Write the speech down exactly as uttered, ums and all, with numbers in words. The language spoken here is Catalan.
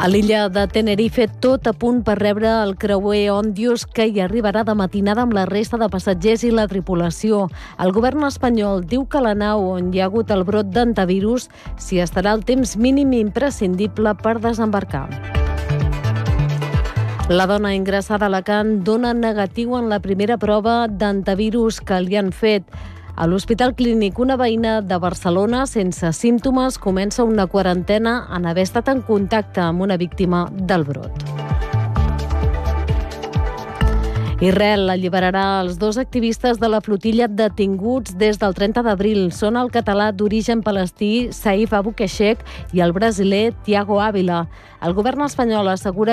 A l'illa de Tenerife, tot a punt per rebre el creuer Òndius, que hi arribarà de matinada amb la resta de passatgers i la tripulació. El govern espanyol diu que la nau on hi ha hagut el brot d'hantavirus s'hi estarà el temps mínim imprescindible per desembarcar. La dona ingressada a Alacant dona negatiu en la primera prova d'hantavirus que li han fet. A l'Hospital Clínic, una veïna de Barcelona sense símptomes comença una quarantena en haver estat en contacte amb una víctima del brot. Israel alliberarà els dos activistes de la flotilla detinguts des del trenta d'abril. Són el català d'origen palestí Saif Abu Keshek i el brasiler Tiago Ávila. El govern espanyol assegura